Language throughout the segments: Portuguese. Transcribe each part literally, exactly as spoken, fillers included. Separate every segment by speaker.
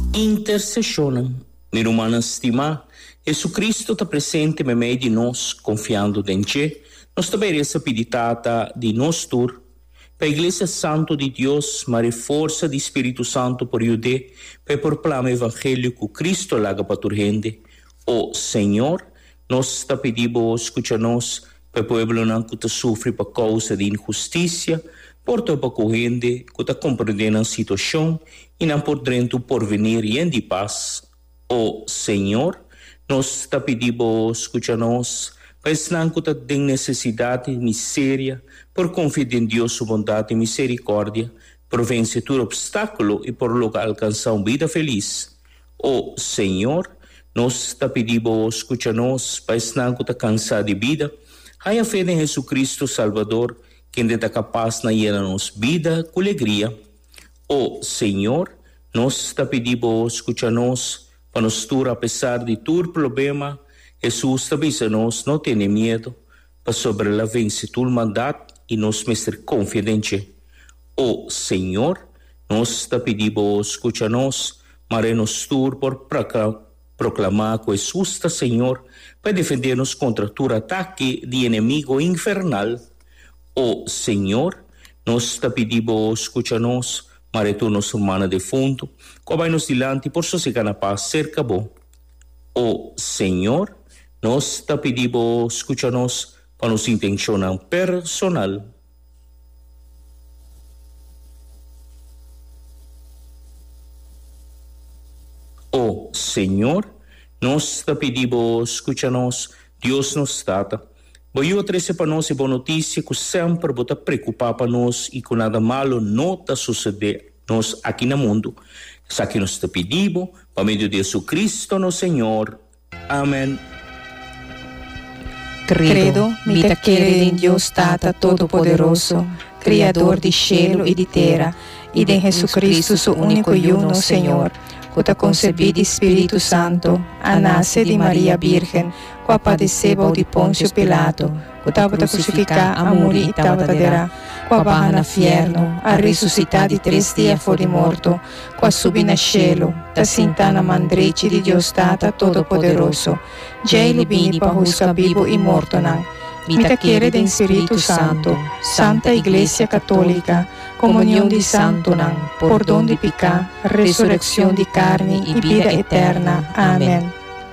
Speaker 1: Intercessionem. Minha humana estima, Jesus Cristo está presente no meio de nós, confiando em Te. Nós também essa peditata de nós tur, para a Igreja Santo de Deus, mas força do Espírito Santo por Jude, para proclamar o Evangelho que Cristo laga para tu gente. O Senhor, nós está pedindo, escuta-nos, para o povo que está sofre por causa de injustiça, por toda a corrente que está compreendendo a situação e não por dentro por venir e em de paz. O Senhor, nós está pedindo, escuta-nos, para ensinar que tem necessidade, miséria, por confiar em Deus, sua bondade e misericórdia, por vencer todo obstáculo e por logo alcançar uma vida feliz. O Senhor, nós está pedindo, escuta-nos, para ensinar que está cansado de vida, haja fé em Jesus Cristo Salvador, quem está capaz de dar-nos vida com alegria. O Senhor, nós está pedindo, escuta-nos, para nos tur, apesar de todo problema, Jesus também nos não tem medo, para sobre a vencer todo mandato e nos mostrar confiança. O Senhor, nós está pedindo, escuta-nos, mas nos tur por proclamar que Jesus está Senhor, para defender-nos contra todo ataque de inimigo infernal. O Senhor, nós está pedindo, escuta-nos, mas tu nos humana de fundo, que vai nos dilante por sossegar na paz cerca bom. O Senhor, nós está pedindo, escuta-nos, para nos intencionar personal. O Senhor, nós está pedindo, escuta-nos, Deus nos trata. Boa trece para nós é boa notícia que sempre vou estar preocupado para nós e que nada malo não está sucedendo nós aqui no mundo. Isso aqui nós está pedindo, para meio de Jesus Cristo, nosso Senhor. Amém.
Speaker 2: Credo, mi tacere in Deus Tata Todo-Poderoso, Criador de cielo e de terra, e de Jesus Cristo, su único e uno Senhor, que te concebi de Espírito Santo, a nasce de Maria Virgem, que padeceu de Pôncio Pilato, que estava a crucificar, a morrer e estava a derá, que barra na fierno, a ressuscitar de três dias fora morto, que subi na cielo, ta sinta na mandrete de Deus Tata Todo-Poderoso, já ele vini para buscar vivo e morto não. Mi tacere de Espírito Santo, Santa Igreja Católica, comunhão de santo não, perdão de pecado, ressurreição de carne e vida eterna. Amém.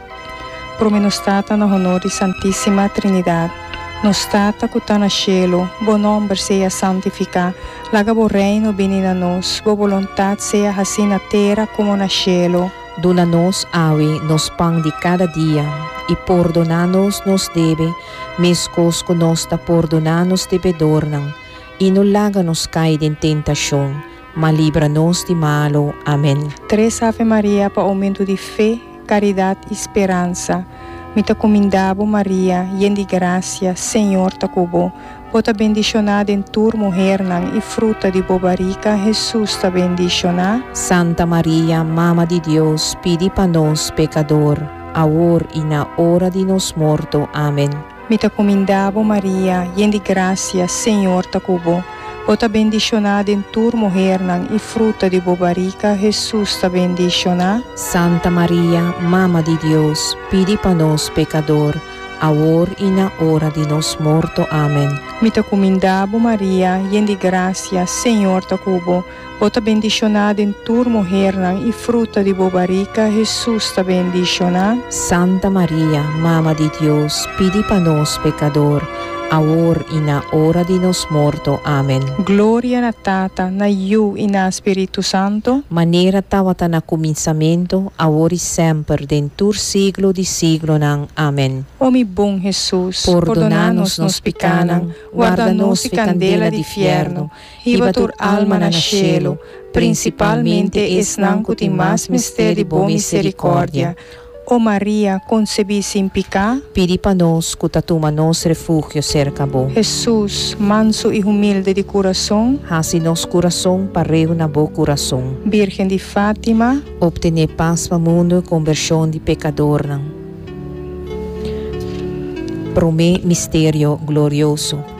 Speaker 2: Promenos Tata no honor de Santíssima Trinidade, nos Tata que está no cielo, bom nome seja santificado, laga bo reino venha a nós, bo vontade seja assim na terra como no cielo.
Speaker 3: Dona-nos, awe, nos pão de cada dia, e perdona-nos nos deve, mescos que nós ta perdona-nos devedornam, e não laga-nos cair em tentação, mas livra-nos de malo. Amém.
Speaker 2: Três Ave Maria para aumento de fé, caridade e esperança. Me te comendavo Maria, e de graça, Senhor te cubo, pota bendicionada em tur mulher e fruta de bobarica, Jesus te bendicionar.
Speaker 3: Santa Maria, Mama de Deus, pedi para nós, pecador, agora e na hora de nos morto. Amém.
Speaker 2: Me te comendavo Maria, e de graça, Senhor te cubo, pota bendicionada em tur mulher e fruta de bobarica, Jesus te bendicionar.
Speaker 3: Santa Maria, Mama de Deus, pedi para nós, pecador, agora e na hora de nos morto. Amém.
Speaker 2: Me te comendavo Maria, e de graça, Senhor te cubo, pota bendicionada em tur mulher e fruta de bobarica, Jesus te bendicionar.
Speaker 3: Santa Maria, Mama de Deus, pedi para nós, pecador, agora e na hora de nos morto. Amém.
Speaker 2: Glória na Tata, na Iu e na Espírito Santo,
Speaker 3: maneira tawata na começamento, agora e sempre, dentro siglo de siglo nang. Amém.
Speaker 2: O mi bom Jesus,
Speaker 3: perdona-nos nos pecados, guarda-nos e candela de fierno, riba tur alma na cielo, principalmente es nanco de mais mistério de boa misericórdia.
Speaker 2: O Maria, concebi sem pecado,
Speaker 3: pedi para nós que tatuma nos refúgio cerca bo.
Speaker 2: Jesus, manso e humilde de coração,
Speaker 3: hasi nos coração pareu na bo coração.
Speaker 2: Virgem de Fátima,
Speaker 3: obtener paz para mundo e conversão de pecador. Promê mistério glorioso.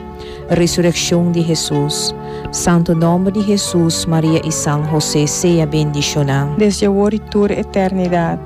Speaker 3: resurrección de Jesús. Santo nombre de Jesús, María y San José sea bendicionado.
Speaker 2: desde ahora y toda eternidad.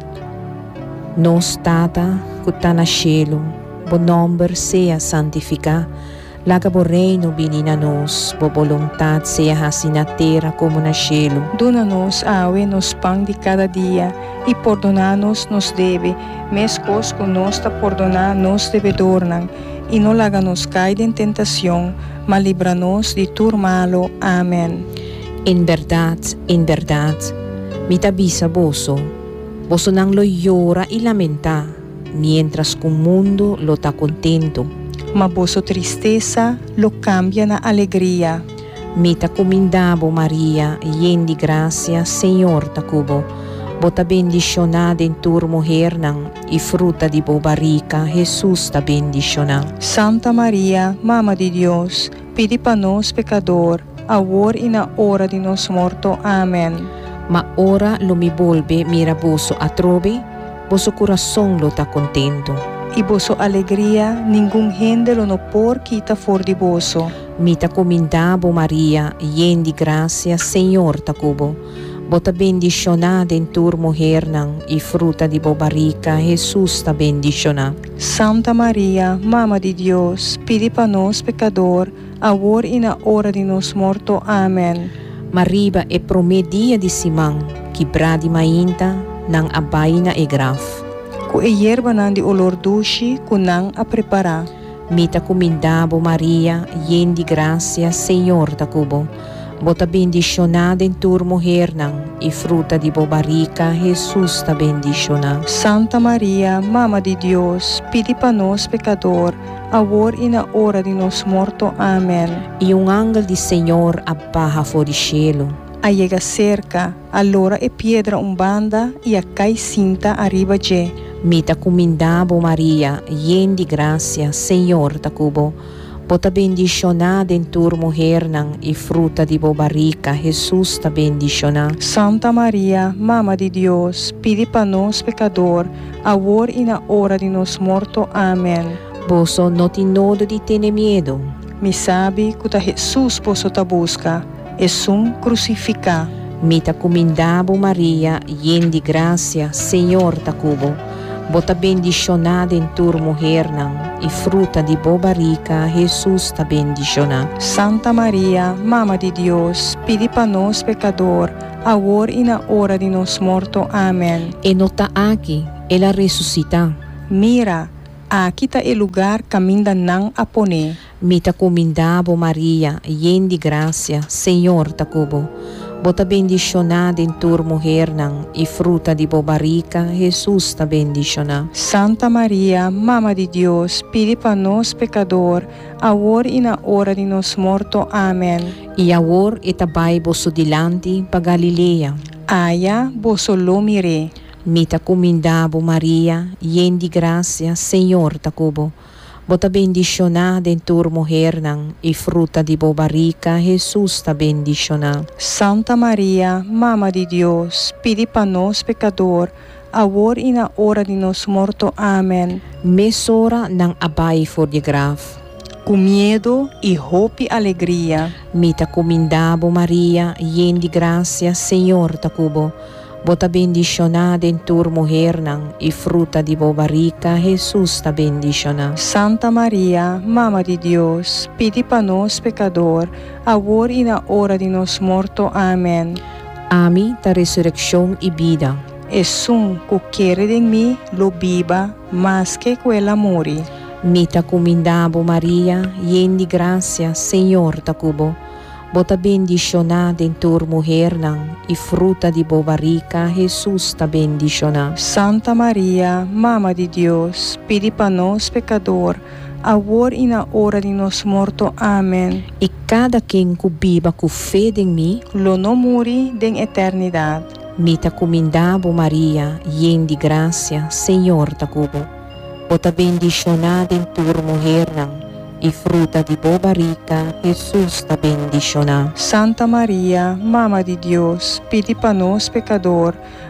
Speaker 3: Nos Tata, que está na cielo, bo nombre sea santificado. Laga bo reino vinina nos, bo voluntad sea assim na terra como na cielo.
Speaker 2: Dona-nos awe nos pão de cada dia e perdona-nos nos deve, mescos que nós ta perdonar nos devedornan, e não laga-nos cair em tentação, mas livra-nos de tudo malo. Amém.
Speaker 3: En verdad, en verdad, mi tabisa boso, boso nang lo llora y lamenta, mientras que un mundo lo está contento.
Speaker 2: Mas vossa tristeza lo cambia na alegria.
Speaker 3: Mi ta comindabo Maria, yen di gracia, Señor ta cubo, bota bendicionada en tur mujer nang, y fruta di bo barrica, Jesús ta bendicionada.
Speaker 2: Santa Maria, Mama de Deus, pedi para nós pecador, agora e na hora de nos morto. Amém.
Speaker 3: Ma ora lo mi volve mira boso atrobe, boso corazón lo ta contento.
Speaker 2: E vossa alegria, ninguém gente lo no por quita for de vosso.
Speaker 3: Mi ta comindabo Maria, yen di gracia, Señor ta cubo, bota bendicionada en tur mujer nang, y fruta di bo barrica, Jesús ta bendicionada.
Speaker 2: Santa Maria, Mama de Deus, pedi para nós pecador, agora e na hora de nos morto. Amém.
Speaker 3: Mariba e promedia di Simão, que bradi mainta, nang abaina e graf.
Speaker 2: Ku e yerba nan di olor dushi, kunang a preparar.
Speaker 3: Mita comindabo Maria, yen di gracia, Señor ta cubo, bota bendicionada en tur mujer nang, y fruta di bo barrica, Jesús ta bendicionada.
Speaker 2: Santa Maria, Mama de Deus, pedi para nós pecador, agora e na hora de nos morto. Amém.
Speaker 3: E um ángel di Señor abaja for di cielo.
Speaker 2: Allega cerca, allora e piedra umbanda e a cai cinta arriba je.
Speaker 3: Mita comindabo Maria, yen di gracia, Señor ta cubo, bota bendicionada en tur mujer nang, y fruta di bo barrica, Jesús ta bendicionada.
Speaker 2: Santa Maria, Mama de Deus, pedi para nós pecador, agora e na hora de nos morto. Amém.
Speaker 3: Boso no ti nodo di tene miedo.
Speaker 2: Me sabe que Jesus posso ta busca, e sum crucificar.
Speaker 3: Mita comindabo Maria, yen di gracia, Señor ta cubo, bota bendicionada en tur mujer nang, y fruta di bo barrica, Jesús ta bendicionada.
Speaker 2: Santa Maria, Mama de Deus, pedi para nós pecador, agora e na hora de nos morto. Amém.
Speaker 3: E no ta aqui, ela ressuscita.
Speaker 2: Mira, aqui está o lugar caminda não a pone.
Speaker 3: Mita comindabo Maria, yen di gracia, Señor ta cubo, bota bendicionada en tur mujer nang, y fruta di bo barrica, Jesús ta bendicionada.
Speaker 2: Santa Maria, Mama de Deus, pedi para nós pecador, agora e na hora de nos morto. Amém.
Speaker 3: E agora etabai boso dilante pa Galilea.
Speaker 2: Aya, vosso lo mire.
Speaker 3: Mita comindabo Maria, yen di gracia, Señor ta cubo, bota bendicionada en tur mujer nang, y fruta di bo barrica, Jesús ta bendicionada.
Speaker 2: Santa Maria, Mama de Deus, pedi para nós pecador, agora e na hora de nos morto. Amém.
Speaker 3: Mesora nang abai for di graf.
Speaker 2: Com medo e hope alegria.
Speaker 3: Mita comindabo Maria, yen di gracia, Señor ta cubo, bota bendicionada en tur mujer nang, y fruta di bo barrica, Jesús ta bendicionada.
Speaker 2: Santa Maria, Mama de Deus, pedi para nós pecador, agora e na hora de nos morto. Amém.
Speaker 3: Ami ta resurrección y vida.
Speaker 2: E sum que quere de mim lo viva, mas que quella mori.
Speaker 3: Mita comindabo Maria, yen di gracia, Señor ta cubo, bota bendicionada en tur mujer nang, y fruta di bo barrica, Jesús ta bendicionada.
Speaker 2: Santa Maria, Mama de Deus, pedi para nós pecador, agora e na hora de nos morto. Amém.
Speaker 3: E cada quem que viva com fé em mim,
Speaker 2: Lo no muri den eternidade.
Speaker 3: mita comindabo Maria, yen di gracia, Señor ta cubo, bota bendicionada en tur mujer nang, y fruta di bo barrica, Jesús ta bendicionada.
Speaker 2: Santa Maria, Mama de Deus, pedi para nós pecador,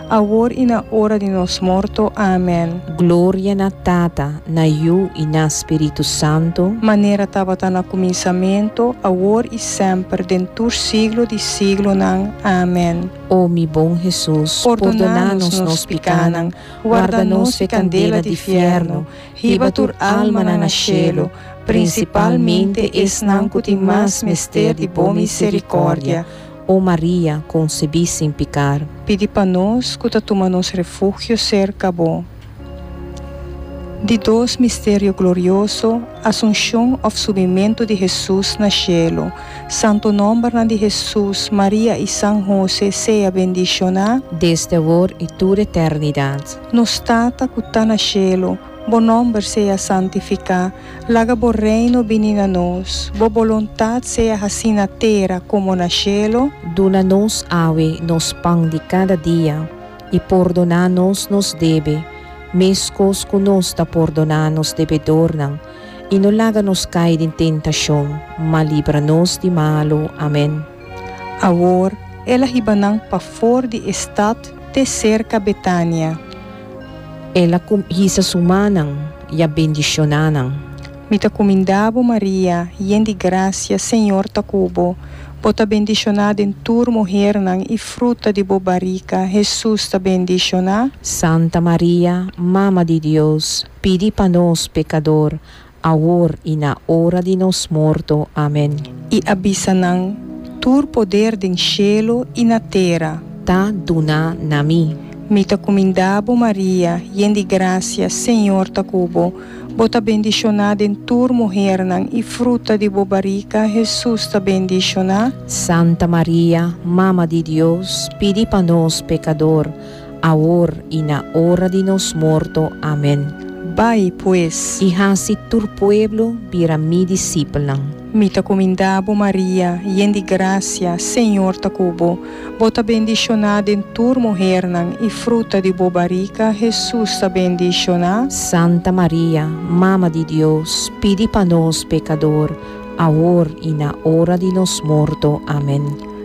Speaker 2: agora e na hora de nos morto. Amém.
Speaker 3: Glória na Tata, na Iu e na Espírito Santo,
Speaker 2: Maneira estava no começamento, agora e sempre, dentro do siglo de siglo. Nang. Amém.
Speaker 3: ó mi bom Jesus,
Speaker 2: Perdona-nos nos picanan, guarda-nos de candela de fierno, riba tur alma na cielo, principalmente es nanco de mais mister de boa misericórdia.
Speaker 3: ó Maria, concebi sem pecar.
Speaker 2: Pedi para nós, que toma-nos refúgio cerca bom. De dois mistério glorioso, Assunção ou subimento de Jesus na cielo. Santo nome de Jesus, Maria e São José seja bendicionado.
Speaker 3: Desde agora e toda eternidade.
Speaker 2: Nos tata que está na cielo, bom nome seja santificado, laga bo reino venha a nós, bo vontade seja assim na terra como na cielo.
Speaker 3: Dona-nos ave nos pão de cada dia, e perdona-nos nos debe, mescos que nos ta perdona-nos devedor, e não laga-nos cair em tentação, mas livra-nos de malo. Amém.
Speaker 2: Agora, ela ribanang pa fora de estado de cerca Betânia.
Speaker 3: Ela com risas humanang, e a bendicionanang.
Speaker 2: Mita comendabo Maria, yen de graça, Senhor tacubo, bota bendicionada em tur mulher nang e fruta de bobarica, Jesus ta bendicionar.
Speaker 3: Santa Maria, Mama de Deus, pedi para nós pecador, agora e na hora de nos morto. Amém.
Speaker 2: E abisa nang tur poder den cielo e na terra.
Speaker 3: Ta duna na mi.
Speaker 2: Mita comendabo Maria, yen de graça, Senhor tacubo, bota bendicionada em tur mulher nang e fruta de bobarica, Jesus ta bendicionar.
Speaker 3: Santa Maria, Mama de Deus, pedi para nós pecador, agora e na hora de nos morto. Amém.
Speaker 2: Vai, pues.
Speaker 3: E hasi tur pueblo para mi discípula.
Speaker 2: Mita comendabo Maria, yen de graça, Senhor tacubo, bota bendicionada em tur mulher nang e fruta de bobarica, Jesus ta bendicionar.
Speaker 3: Santa Maria, Mama de Deus, pedi para nós pecador, agora e na hora de nos morto. Amém.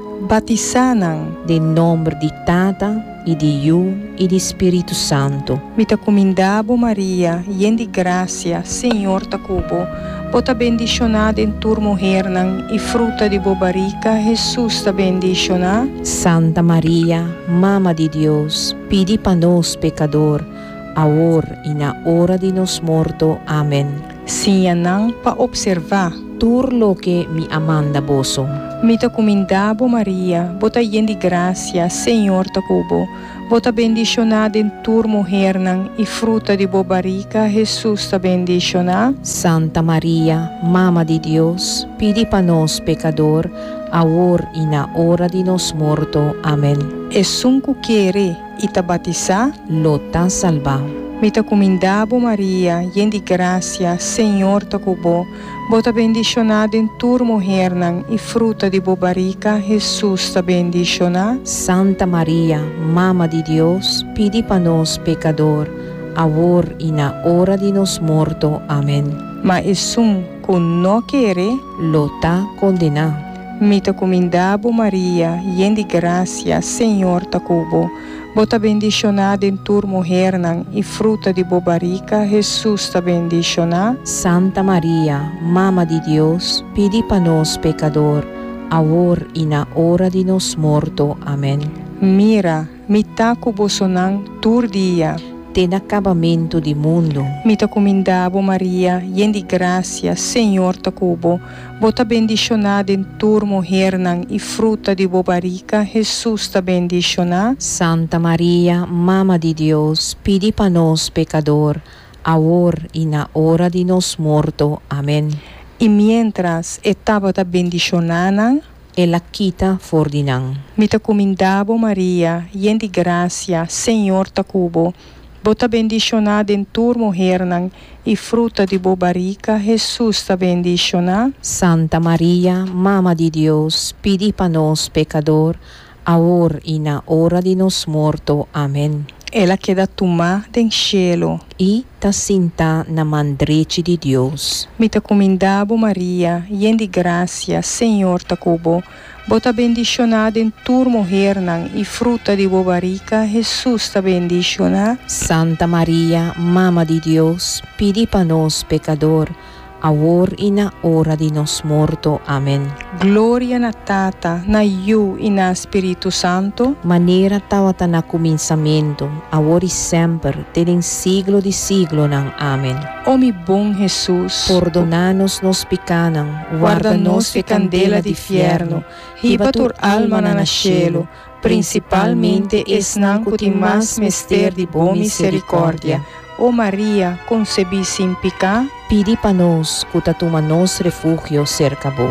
Speaker 2: Batisanang.
Speaker 3: De nome de Tata, e de Iu, e de Espírito Santo.
Speaker 2: Mita comendabo Maria, yen de graça, Senhor tacubo, bota bendicionada em tur mulher nang e fruta de bobarica, Jesus ta bendicionar.
Speaker 3: Santa Maria, Mama de Deus, pedi para nós pecador, agora e na hora de nos morto. Amém.
Speaker 2: Sim, nang pa observar.
Speaker 3: Tur lo que me amanda boso.
Speaker 2: Mita comendabo Maria, bota yen de graça, Senhor tacubo, bota bendicionada em tur mulher nang e fruta de bobarica, Jesus ta bendicionar.
Speaker 3: Santa Maria, Mama de Deus, pedi para nós pecador, agora e na hora de nos morto. Amém.
Speaker 2: E sunco quere e ta batizar.
Speaker 3: Lota salva.
Speaker 2: Mita comendabo Maria, yen de graça, Senhor tacubo, bota bendicionada em tur mulher nang e fruta de bobarica, Jesus ta bendicionar.
Speaker 3: Santa Maria, Mama de Deus, pedi para nós pecador, agora e na hora de nos morto. Amém.
Speaker 2: Mas esum com não querer.
Speaker 3: Lota condena.
Speaker 2: Mita comendabo Maria, yen de graça, Senhor tacubo, bota bendicionada em tur mulher nang e fruta de bobarica, Jesus ta bendicionar.
Speaker 3: Santa Maria, Mama de Deus, pedi para nós pecador, agora e na hora de nos morto. Amém.
Speaker 2: Mira, mita cubo-sonang tur dia.
Speaker 3: Ten acabamento de mundo.
Speaker 2: Mita comendabo Maria, yen de graça, Senhor tacubo, bota bendicionada em tur mulher nang e fruta de bobarica, Jesus ta bendicionar.
Speaker 3: Santa Maria, Mama de Deus, pedi para nós pecador, agora e na hora de nos morto. Amém.
Speaker 2: E mientras estava ta bendicionando,
Speaker 3: ela quita fordinang.
Speaker 2: Mita comendabo Maria, yen de graça, Senhor tacubo, bota bendicionada em tur mulher nang e fruta de bobarica, Jesus ta bendicionar.
Speaker 3: Santa Maria, Mama de Deus, pedi para nós pecador, agora e na hora de nos morto. Amém.
Speaker 2: Ela queda tomar den cielo.
Speaker 3: E ta sinta na mandrete de Deus.
Speaker 2: Mita comendabo Maria, yen de graça, Senhor tacubo, Bota bendicionada em tua mulher nang e fruta de bobarica, Jesus ta bendiciona.
Speaker 3: Santa Maria, Mama de Deus, pedi para nós pecador, agora e na hora de nos morto. Amém.
Speaker 2: Glória na Tata, na Iu e na Espírito Santo.
Speaker 3: Maneira tawata na começamento, agora e sempre, até em siglo de siglo nang. Amém.
Speaker 2: Ó mi bom Jesus,
Speaker 3: Perdonanos nos pecados,
Speaker 2: guarda-nos de candela de fierno, riba tur alma na cielo, principalmente es nanco ti mas mester de boa misericórdia. Ó Maria, concebi sem pecado,
Speaker 3: pedi para nós, que toma nos refúgio cerca bo.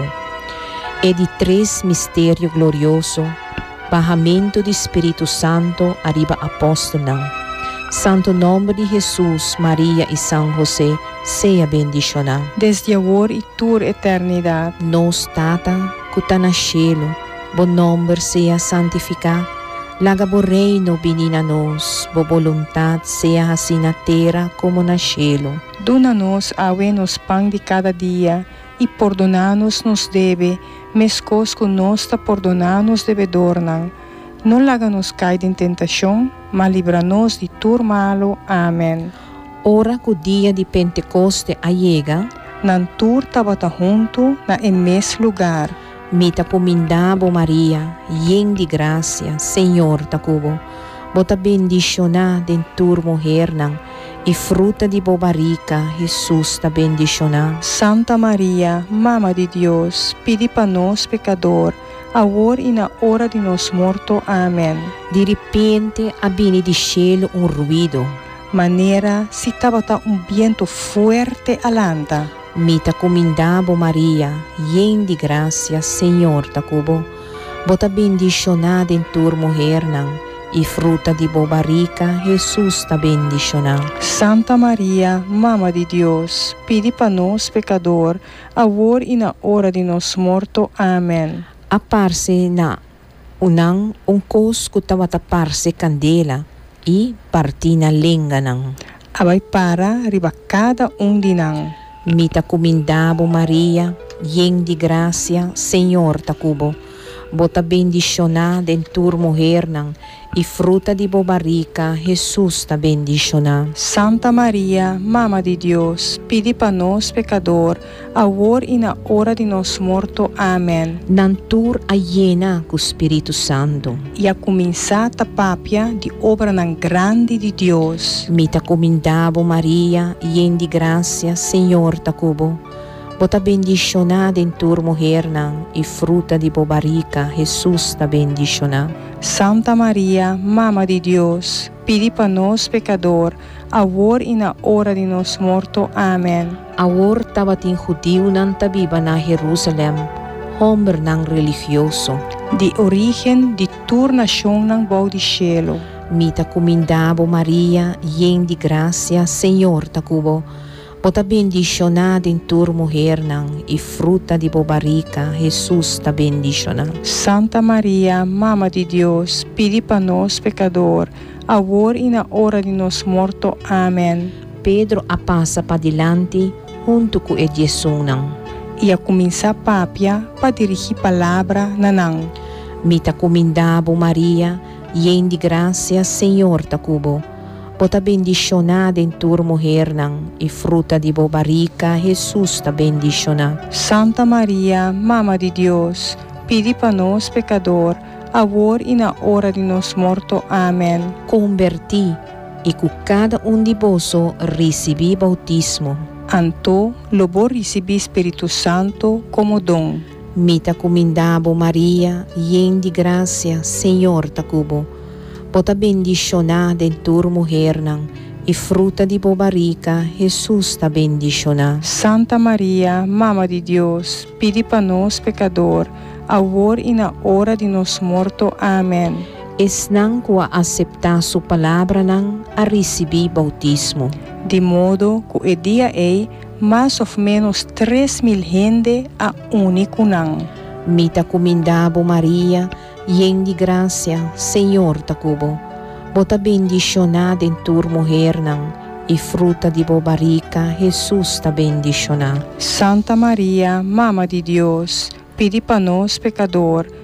Speaker 3: E de três mistério glorioso, barramento do Espírito Santo, arriba apóstolo. Santo nome de Jesus, Maria e São José, seja bendicionado.
Speaker 2: desde agora e tur eternidade.
Speaker 3: Nos tata, que está na cielo, bom nome seja santificado. Laga bo reino vinina nos, bo voluntad seja assim na terra como na cielo.
Speaker 2: Dona-nos awe nos pão de cada dia, e perdona-nos nos deve, mescos que nós ta perdona-nos devedor não. Não laga-nos cair em tentação, mas livra-nos de tudo malo. Amém.
Speaker 3: Ora que o dia de Pentecoste chega,
Speaker 2: Nan tur tabata junto na em mes lugar.
Speaker 3: mita comindabo Maria, yen de graça, Senhor ta cubo. Bota bendicionar dentur mulher nang, e fruta de bobarica, Jesus ta bendicionar.
Speaker 2: Santa Maria, Mama de Deus, pedi para nós pecador, agora e na hora de nos morto. Amém.
Speaker 3: De repente, abine de cielo um ruído.
Speaker 2: Maneira se tabata um viento fuerte alanta.
Speaker 3: Mita comindabo Maria, yen de graça, Senhor ta cubo. Bota bendicionar dentur mulher nang, e fruta de bobarica, Jesus ta bendicionar.
Speaker 2: Santa Maria, Mama de Deus, pedi para nós pecador, agora e na hora de nos morto. Amém.
Speaker 3: Aparse na unang un kos ku tawataparse candela e partina lenga nang.
Speaker 2: Abay para riba cada um de nang.
Speaker 3: Mita comindabo Maria, yen de gracia, Senhor ta cubo. Bota bendicionar dentur mulher nang, e fruta de bobarica, Jesus ta bendicionar.
Speaker 2: Santa Maria, Mama de Deus, pedi para nós pecador, agora e na hora de nos morto. Amém.
Speaker 3: Nantur ayena com Espírito Santo.
Speaker 2: E a começar a papia de obra nang grande de Deus.
Speaker 3: Mita comindabo Maria, yen de gracia, Senhor ta cubo. Bota bendicionar dentur mulher nang, e fruta de bobarica, Jesus ta bendicionar.
Speaker 2: Santa Maria, Mama de Deus, pedi para nós pecador, agora e na hora de nos morto. Amém.
Speaker 3: Agora tabating judío nang tabiba na Jerusalem, homer nang religioso.
Speaker 2: De origem de tur nação nang bau de cielo.
Speaker 3: Mita comindabo Maria, yen de gracia, Senhor ta cubo. Bota bendicionar dentur mulher nang, e fruta de bobarica, Jesus ta bendicionar.
Speaker 2: Santa Maria, Mama de Deus, pedi para nós pecador, agora e na hora de nos morto. Amém.
Speaker 3: Pedro a passa pa dilante, junto com o Jesus nang.
Speaker 2: E a começar papia para dirigir palavra nanang.
Speaker 3: Mita comindabo Maria, yen de gracia, Senhor ta cubo. Bota bendicionar dentur mulher nang, e fruta de bobarica, Jesus ta bendicionar.
Speaker 2: Santa Maria, Mama de Deus, pedi para nós pecador, agora e na hora de nos morto. Amém.
Speaker 3: Converti, e com cada um de vosso recebi bautismo.
Speaker 2: Anto, lobo recebi Espírito Santo como dom.
Speaker 3: Mita comindabo Maria, yen de gracia, Senhor ta cubo. Bota bendicionar dentur mulher nang, e fruta de bobarica, Jesus ta bendicionar.
Speaker 2: Santa Maria, Mama de Deus, pedi para nós pecador, agora e na hora de nos morto. Amém.
Speaker 3: Es nang kua aceitar su palavra nang, a recebi bautismo.
Speaker 2: De modo que o dia é mais ou menos três mil gente a único nang.
Speaker 3: Mita comindabo Maria, yen de gracia, Senhor ta cubo. Bota bendicionar dentur mulher nang, e fruta de bobarica, Jesus ta bendicionar.
Speaker 2: Santa Maria, Mama de Deus, pedi para nós pecador,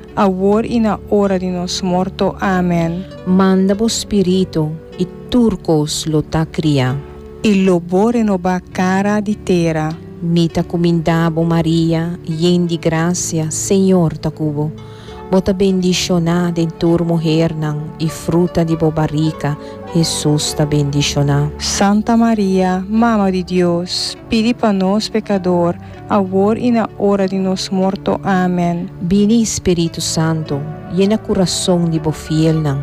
Speaker 2: agora e na hora de nosso morto. Amém.
Speaker 3: Manda bo Espírito e turcos lo ta cria.
Speaker 2: E lobo renova cara de terra.
Speaker 3: Mita comindabo Maria, yen di gracia, Senhor ta cubo. Bota bendicionada em tua mulher nang e fruta de bobarica, Jesus ta bendicionada.
Speaker 2: Santa Maria, Mama de Deus, pedi para nós pecador, agora e na hora de nosso morto. Amém.
Speaker 3: Bini Espírito Santo, llena coração de bo fiel nang.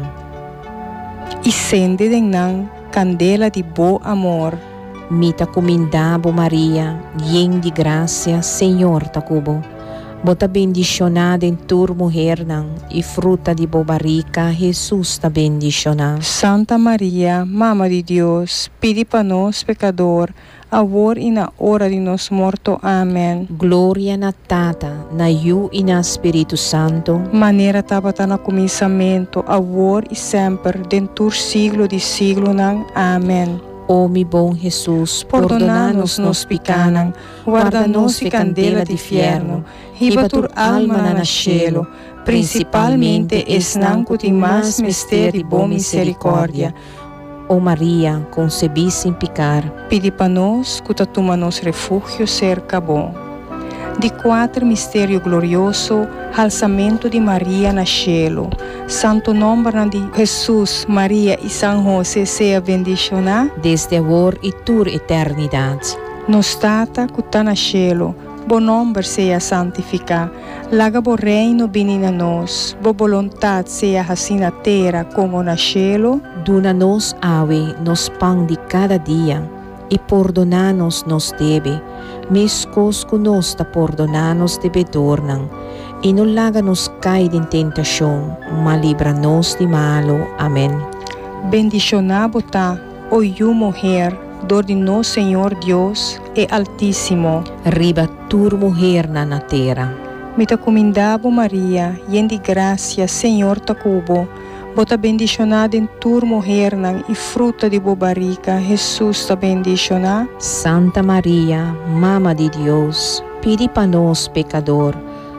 Speaker 2: E sende de nang candela de bo amor.
Speaker 3: Mita comindabo Maria, yen di gracia, Senhor ta cubo. Bota bendicionada em tua mulher nang e fruta de bobarica, Jesus ta bendicionada.
Speaker 2: Santa Maria, Mama de Deus, pedi para nós pecador, agora e na hora de nosso morto. Amém.
Speaker 3: Glória na Tata, na Iu e na Espírito Santo.
Speaker 2: Maneira tabata na começamento, agora e sempre, dentro siglo de siglo nang. Amém.
Speaker 3: Ó mi bom Jesus,
Speaker 2: Perdona-nos nos picanam, guarda-nos e candela de fierno, riba tur alma na cielo, principalmente esnan cuti mas mister de boa misericórdia.
Speaker 3: Ó Maria, concebi sem pecar.
Speaker 2: Pedi para nós, cuta tuma nos refúgio cerca bom. De quatro mistério glorioso, alçamento de Maria na cielo. Santo nome de Jesus, Maria e São José seja bendicionado.
Speaker 3: Desde agora e tur eternidade.
Speaker 2: Nos tata cuta na cielo, bo nome seja santificado. Laga bo reino bini na nós, bo vontade seja assim na terra como na cielo.
Speaker 3: Duna-nos ave, nos pão de cada dia, e perdona-nos nos debe, mescos conosco perdona-nos devedor nang, e não laga-nos cair em tentação, mas livra-nos de malo. Amém.
Speaker 2: Bendicionado tá, o you mulher, dor de nosso Senhor Deus é altíssimo.
Speaker 3: Riba tur mulher na na terra.
Speaker 2: Mita comindabo Maria, yen de gracia, Senhor ta cubo. Bota bendicionada em tua mulher nang e fruta de bobarica, Jesus ta bendicionada.
Speaker 3: Santa Maria, Mama de Deus, pedi para nós pecador,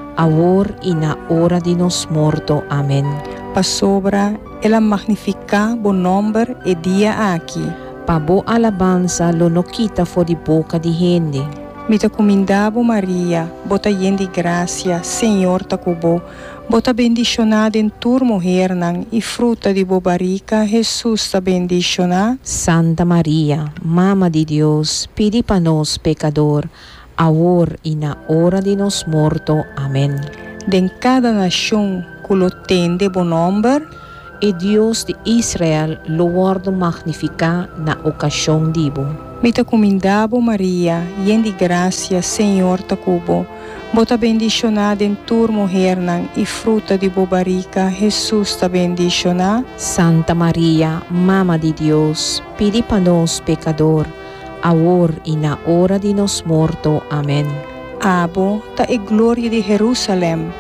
Speaker 3: agora e na hora de nos morto. Amém.
Speaker 2: Pa sobra, ela magnifica bo nome e dia aqui.
Speaker 3: Pa bo alabanza lo no quita fo de boca de gente.
Speaker 2: Mita comindabo Maria, bota yen de gracia, Senhor ta cubo. Bota bendicionada em tua mulher nang e fruta de bobarica, Jesus ta bendicionada.
Speaker 3: Santa Maria, Mama de Deus, pedi para nós pecador, agora e na hora de nos morto. Amém.
Speaker 2: De cada nação que lo tende bom nome,
Speaker 3: e Deus de Israel lo guardo magnificar na ocasião dibo.
Speaker 2: Mita comindabo Maria, yen de gracia, Senhor ta cubo. Bota bendicionada em tua mulher nang e fruta de bobarica, Jesus ta bendicionada.
Speaker 3: Santa Maria, Mama de Deus, pedi para nós pecador, agora e na hora de nos morto. Amém.
Speaker 2: Abo ta e glória de Jerusalém.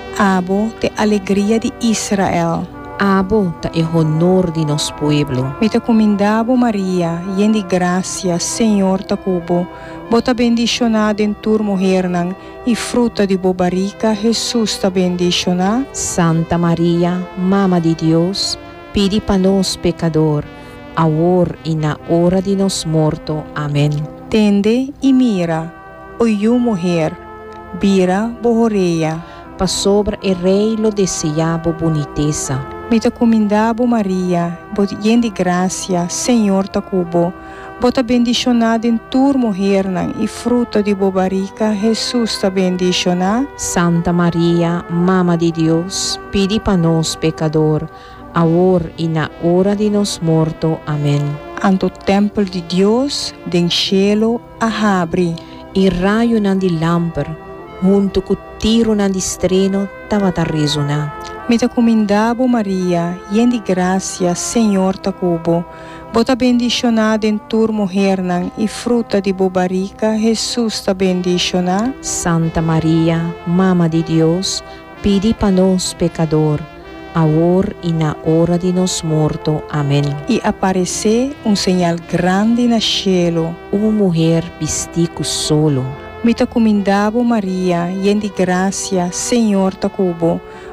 Speaker 2: Abo te alegria de Israel.
Speaker 3: Abo ta e honor de nos pueblo.
Speaker 2: Mita comindabo Maria, yen de gracia, Senhor ta cubo. Bota bendicionada em tua mulher nang e fruta de bobarica, Jesus ta bendicionada.
Speaker 3: Santa Maria, Mama de Deus, pedi para nós pecador, agora e na hora de nos morto. Amém.
Speaker 2: Tende e mira, o you mulher, vira bohoreia.
Speaker 3: Pa sobra e rei lo desejabo boniteza.
Speaker 2: Mita comindabo Maria, bot yen de gracia, Senhor ta cubo. Bota bendicionada em tua mulher nang e fruta de bobarica, Jesus ta bendicionada.
Speaker 3: Santa Maria, Mama de Deus, pedi para nós pecador, agora e na hora de nos morto. Amém.
Speaker 2: Anto templo de Deus, den cielo a abre.
Speaker 3: E raio nan di lampar, junto com tiro nan di streno, tava ta resona.
Speaker 2: Mita comindabo Maria, yen de gracia, Senhor ta cubo. Bota bendicionada em tua mulher nang e fruta de bobarica, Jesus ta bendicionada.
Speaker 3: Santa Maria, Mama de Deus, pedi para nós pecador, agora e na hora de nos morto. Amém.
Speaker 2: E aparecer um sinal grande na cielo.
Speaker 3: Uma mulher vestico solo.
Speaker 2: Mita comindabo Maria, yen de gracia, Senhor ta cubo.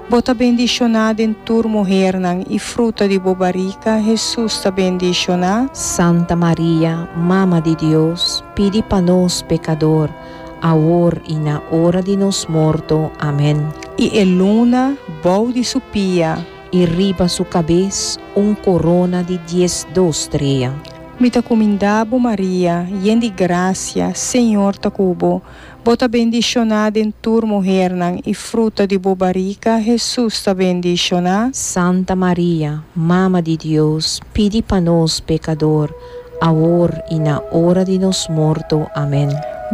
Speaker 2: Bota bendicionada em tur mulher nang e fruta de bobarica, Jesus ta bendicionada.
Speaker 3: Santa Maria, Mama de Deus, pedi para nós pecador, agora e na hora de nos morto. Amém.
Speaker 2: E a luna, bom de supia.
Speaker 3: E riba sua cabeça um corona de diez dos estrelas.
Speaker 2: Mita comindabo Maria, yen de gracia, Senhor ta cubo. Bota bendicionada em tur mulher nang e fruta de bobarica, Jesus ta bendicionada.
Speaker 3: Santa Maria, Mama de Deus, pedi para nós pecador, agora e na hora de nos morto. Amém.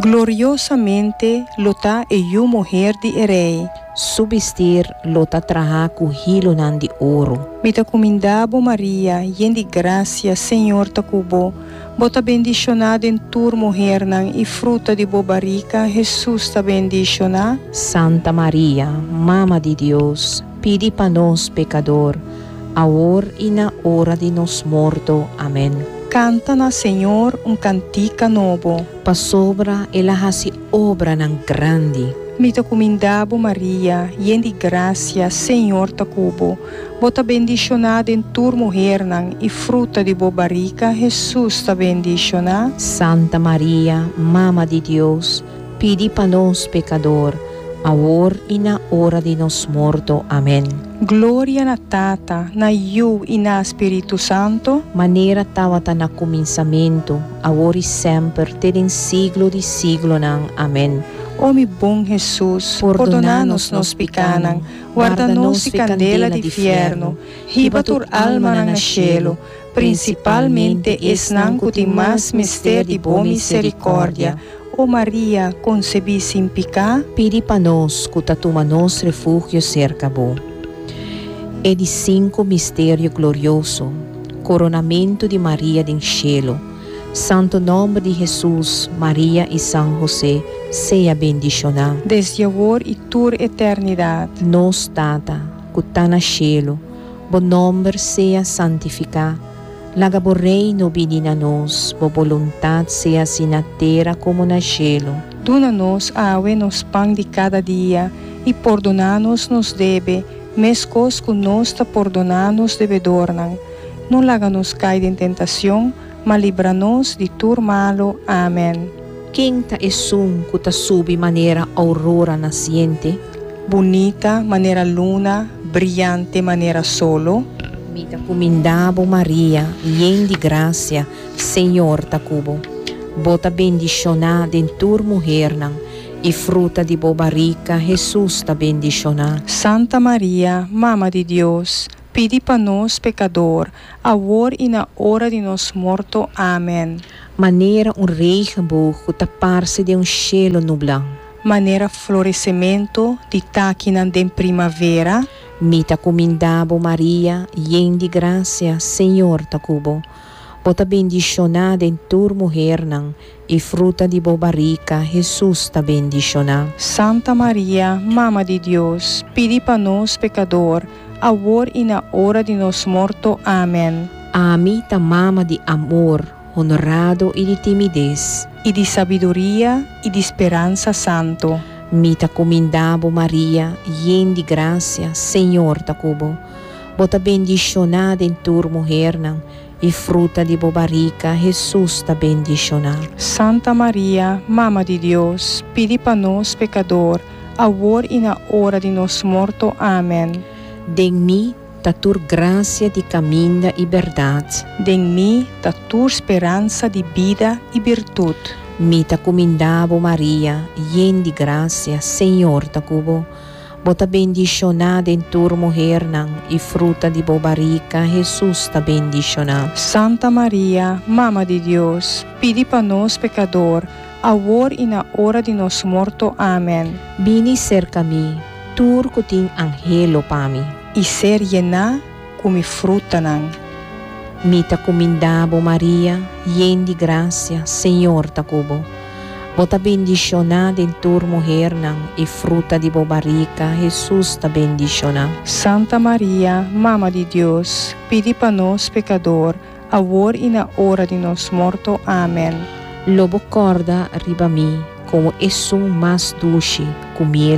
Speaker 2: Gloriosamente lota e eu mulher de erei.
Speaker 3: Substir lota traha com hilo nan de ouro.
Speaker 2: Mita comindabo Maria, yen de gracia, Senhor ta cubo. Bota bendicionada em tur mulher nang e fruta de bobarica, Jesus ta bendicionada.
Speaker 3: Santa Maria, Mama de Deus, pedi para nós pecador, agora e na hora de nos morto. Amém.
Speaker 2: Canta na Senhor um cantica novo.
Speaker 3: Pa sobra ela hasi obra nan grande.
Speaker 2: Mita comindabo Maria, yen de gracia, Senhor ta cubo. Bota bendicionada em tur mulher nang e fruta de bobarica, Jesus ta bendicionada.
Speaker 3: Santa Maria, Mama de Deus, pedi para nós pecador, agora e na hora de nos morto. Amém.
Speaker 2: Glória na Tata, na Iu e na Espírito Santo.
Speaker 3: Maneira tawata na começamento, agora e sempre, ter em siglo de siglo nang. Amém.
Speaker 2: Ó mi bom Jesus, perdonanos nos picanang, guarda-nos e candela de fierno, riba tur alma nang cielo, principalmente esnang cuti mas mister de boa misericórdia. Ó Maria, concebi sem picar,
Speaker 3: pedi para nós, cutatuma nos refúgio cerca bo. E de cinco mistério glorioso, coronamento de Maria de cielo, Santo nome de Jesus, Maria e São José, seja bendicionado.
Speaker 2: desde agora e tur eternidade.
Speaker 3: Nos Tata, que está na cielo, bo nome seja santificado. Laga bo reino vinha a nós, bo voluntade seja assim na terra como na cielo.
Speaker 2: Duna-nos awe nos pão de cada dia, e perdona-nos nos debe, mescos que nos ta perdona-nos devedornang. Não laga-nos cair em tentação, mas livra-nos de tur malo. Amém.
Speaker 3: Quem ta esum que ta subi maneira aurora nasciente?
Speaker 2: Bonita maneira luna, brilhante maneira solo.
Speaker 3: Mita comindabo Maria, yen de gracia, Senhor ta cubo. Bota bendicionada em tur mulher nang, e fruta de bobarica, Jesus ta bendicionada.
Speaker 2: Santa Maria, Mama de Deus, pedi para nós pecador, agora e na hora de nos morto. Amém.
Speaker 3: Maneira um regenboog que tapar-se de um cielo nublado.
Speaker 2: Maneira florescimento de taquinan de primavera.
Speaker 3: Mita comindabo Maria, yen de gracia, Senhor ta cubo. Bota bendicionada em tur mulher nang, e fruta de bobarica, Jesus ta bendicionada.
Speaker 2: Santa Maria, Mama de Deus, pedi para nós pecador, agora e na hora de nos morto. Amém.
Speaker 3: A mita mama de amor, honorado e de timidez.
Speaker 2: E de sabedoria e de esperança santo.
Speaker 3: Mita comindabo Maria, yen de gracia, Senhor ta cubo. Bota bendicionada em tur mulher nang, e fruta de bobarica, Jesus ta bendicionada.
Speaker 2: Santa Maria, Mama de Deus, pedi para nós pecador, agora e na hora de nos morto. Amém.
Speaker 3: Den-mi ta tur gracia de caminho e verdade.
Speaker 2: Den-mi da tua esperança de vida e virtude.
Speaker 3: Mita comindabo Maria, yen de gracia, Senhor ta cubo. Bota bendicionada em tur mulher nang, e fruta de bobarica, Jesus ta bendicionada.
Speaker 2: Santa Maria, Mama de Deus, pedi para nós pecador, agora e na hora de nos morto. Amém.
Speaker 3: Bini cerca mi, tur kuting angelo pami.
Speaker 2: E ser llena como fruta nang.
Speaker 3: Mita comindabo Maria, yen de gracia, Senhor ta cubo. Bota bendicionada em tur mulher nang, e fruta de bobarica, Jesus ta bendicionada.
Speaker 2: Santa Maria, Mama de Deus, pedi para nós pecador, agora e na hora de nos morto. Amém.
Speaker 3: Lobo corda riba mi, como esum mas dulce, com miel.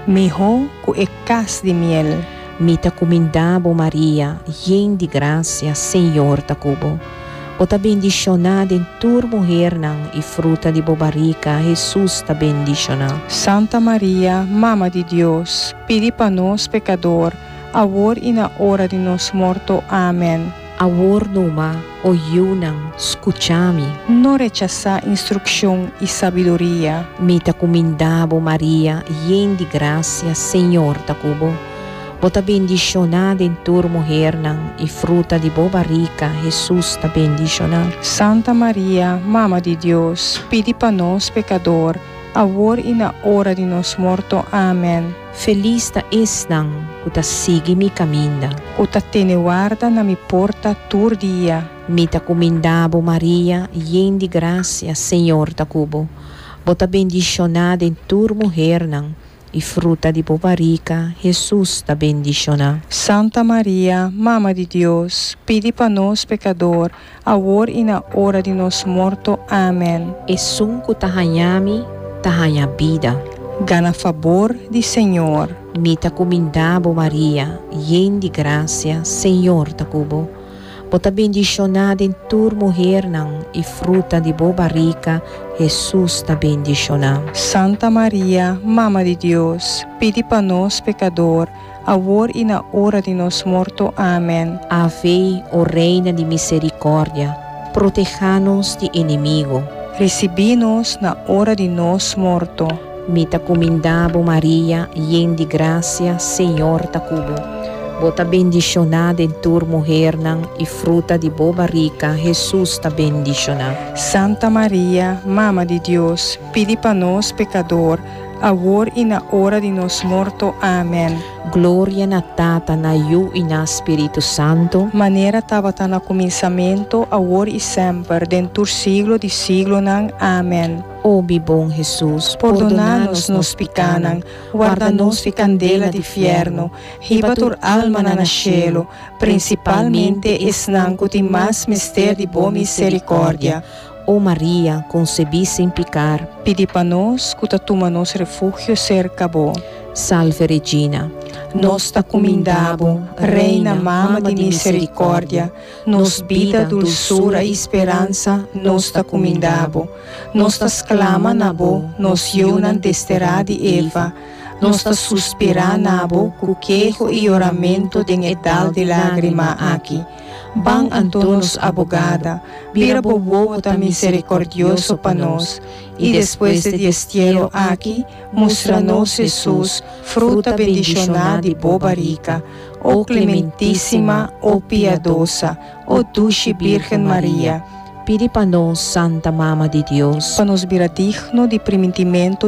Speaker 2: mijo ku ekas de miel.
Speaker 3: Mita comendabo Maria, yen de gracia, Senhor tacubo. Bota bendicionada em tur mulher nang e fruta de bobarica, Jesus ta bendicionado.
Speaker 2: Santa Maria, Mama de Deus, pedi para nós pecador, agora e na hora de nos morto. Amém.
Speaker 3: Awor numa, o yunang, escutami.
Speaker 2: Não rechazar instrução e sabedoria.
Speaker 3: Mita comendabo Maria, yen de gracia, Senhor tacubo. Bota bendicionada em tur mulher nang e fruta de bobarica, Jesus ta bendicionado.
Speaker 2: Santa Maria, Mama de Deus, pedi para nós pecador, agora e na hora de nos morto. Amém.
Speaker 3: Feliz ta es nang, kuta sigi mi caminda.
Speaker 2: Kuta tene guarda na mi porta tur dia.
Speaker 3: Mita comendabo Maria, yen de gracia, Senhor tacubo. Bota bendicionada em tur mulher nang e fruta de bobarica, Jesus ta bendicionado.
Speaker 2: Santa Maria, Mama de Deus, pedi para nós pecador, agora e na hora de nos morto. Amém.
Speaker 3: E sunku tahanyami, tahanya vida.
Speaker 2: Gana favor de Senhor.
Speaker 3: Mita comendabo Maria, yen de gracia, Senhor tacubo. Bota bendicionada em tur mulher nang e fruta de bobarica, Jesus ta bendicionado.
Speaker 2: Santa Maria, Mama de Deus, pedi para nós pecador, agora e na hora de nos morto. Amém.
Speaker 3: Ave, o Reina de misericórdia, proteja-nos de inimigo.
Speaker 2: Recebi-nos na hora de nos morto.
Speaker 3: Mita comendabo Maria, yen de gracia, Senhor tacubo. Bota bendicionada em tur mulher nang e fruta de bobarica, Jesus ta bendicionado.
Speaker 2: Santa Maria, Mama de Deus, pedi para nós pecador, agora e na hora de nos morto. Amém.
Speaker 3: Glória na Tata, na Yu e na Espírito Santo.
Speaker 2: Maneira estava no começamento, agora e sempre, dentro do siglo de siglo nang. Amém.
Speaker 3: Ó mi bom Jesus,
Speaker 2: Perdona-nos nos picanan, guarda-nos de candela de fierno, riba tur alma na cielo, principalmente esnanco de mais mistério de boa misericórdia.
Speaker 3: Ó Maria, concebi sem picar.
Speaker 2: Pedi para nós, que toma-nos refúgio cerca bo.
Speaker 3: Salve Regina.
Speaker 2: Nos ta comendabo, Reina Mama de misericórdia, nos vida, dulçura e esperança, nos ta comendabo. Nos ta exclama nabo, nos yunan desterá de Eva, nos ta suspira nabo, cu quejo e oramento de edal de lágrima aqui. Ban Antonos abogada, vira bobo ta misericordioso pa nós, e depois de destiero aqui, mostra-nos Jesus, fruta bendicionada e bobarica, ó clementíssima, ó piedosa, ó dulce Virgem Maria.
Speaker 3: Pedi para nós, Santa Mama de Deus,
Speaker 2: para nos virar digno de primitimento